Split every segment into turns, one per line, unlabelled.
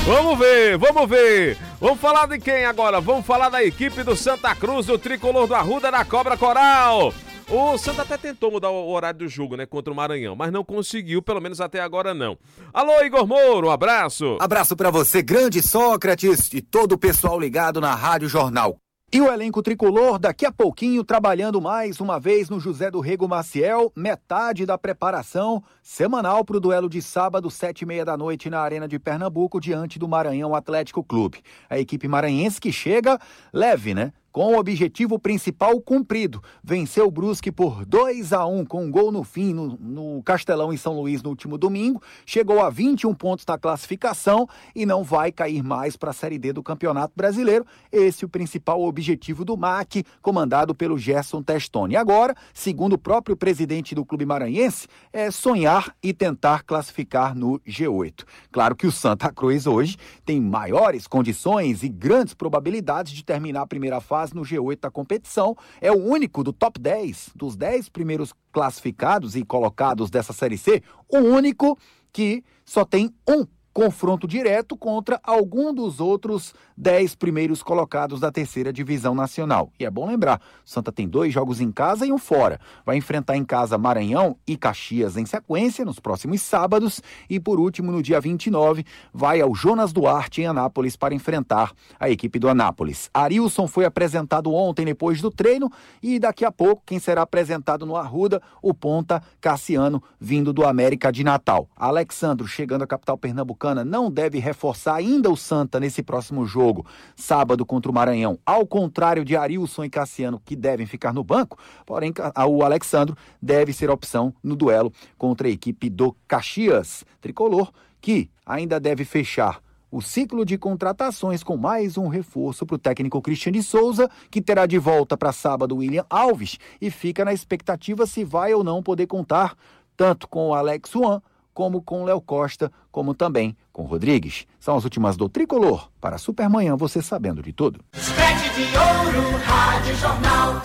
Vamos ver. Vamos falar de quem agora? Vamos falar da equipe do Santa Cruz, do Tricolor do Arruda, da Cobra Coral. O Santa até tentou mudar o horário do jogo, né, contra o Maranhão, mas não conseguiu, pelo menos até agora não. Alô, Igor Moura, um abraço.
Abraço pra você, grande Sócrates, e todo o pessoal ligado na Rádio Jornal. E o elenco tricolor, daqui a pouquinho, trabalhando mais uma vez no José do Rego Maciel, metade da preparação semanal para o duelo de sábado, 7h30 da noite, na Arena de Pernambuco, diante do Maranhão Atlético Clube. A equipe maranhense que chega leve, né? Com o objetivo principal cumprido, venceu o Brusque por 2-1 com um gol no fim no Castelão em São Luís no último domingo, chegou a 21 pontos na classificação e não vai cair mais para a Série D do Campeonato Brasileiro. Esse é o principal objetivo do MAC, comandado pelo Gerson Testoni. Agora, segundo o próprio presidente do clube maranhense, é sonhar e tentar classificar no G8. Claro que o Santa Cruz hoje tem maiores condições e grandes probabilidades de terminar a primeira fase no G8 da competição, é o único do top 10, dos 10 primeiros classificados e colocados dessa Série C, o único que só tem um confronto direto contra algum dos outros 10 primeiros colocados da terceira divisão nacional. E é bom lembrar, o Santa tem 2 jogos em casa e um fora. Vai enfrentar em casa Maranhão e Caxias em sequência nos próximos sábados e, por último, no dia 29, vai ao Jonas Duarte em Anápolis para enfrentar a equipe do Anápolis. Arilson foi apresentado ontem depois do treino e daqui a pouco quem será apresentado no Arruda, o ponta Cassiano, vindo do América de Natal. Alexandro, chegando à capital pernambucana, não deve reforçar ainda o Santa nesse próximo jogo, sábado contra o Maranhão, ao contrário de Arilson e Cassiano, que devem ficar no banco, porém o Alexandro deve ser opção no duelo contra a equipe do Caxias Tricolor, que ainda deve fechar o ciclo de contratações com mais um reforço para o técnico Christian de Souza, que terá de volta para sábado o William Alves, e fica na expectativa se vai ou não poder contar tanto com o Alex Juan, como com Léo Costa, como também com Rodrigues. São as últimas do Tricolor. Para Supermanhã, você sabendo de tudo.
Sete de Ouro, Rádio Jornal.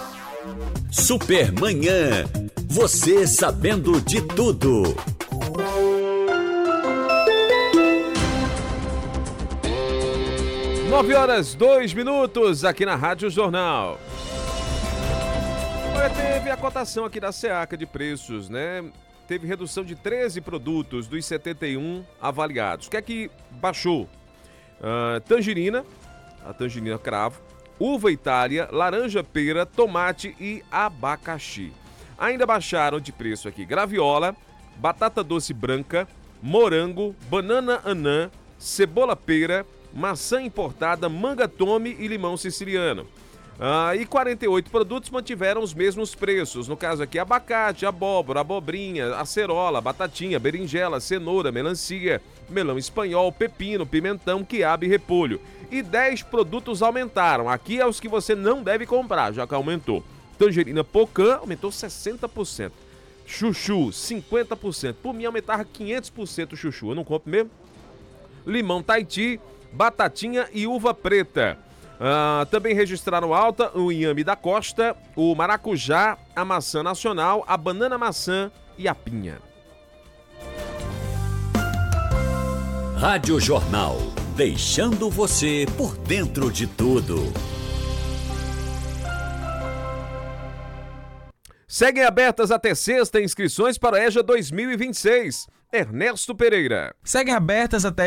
Supermanhã, você sabendo de tudo.
Nove horas, 2 aqui na Rádio Jornal. Olha, teve a cotação aqui da SEACA de preços, né? Teve redução de 13 produtos dos 71 avaliados. O que é que baixou? Tangerina, a tangerina cravo, uva Itália, laranja pera, tomate e abacaxi. Ainda baixaram de preço aqui graviola, batata doce branca, morango, banana anã, cebola pera, maçã importada, manga tome e limão siciliano. E 48 produtos mantiveram os mesmos preços. No caso aqui, abacate, abóbora, abobrinha, acerola, batatinha, berinjela, cenoura, melancia, melão espanhol, pepino, pimentão, quiabo e repolho. E 10 produtos aumentaram. Aqui é os que você não deve comprar, já que aumentou. Tangerina pocã aumentou 60%. Chuchu, 50%. Por mim, aumentava 500% o chuchu. Eu não compro mesmo. Limão Tahiti, batatinha e uva preta. Também registraram alta o inhame da costa, o maracujá, a maçã nacional, a banana maçã e a pinha.
Rádio Jornal, deixando você por dentro de tudo.
Seguem abertas até sexta inscrições para a EJA 2026. Ernesto Pereira.
Seguem abertas até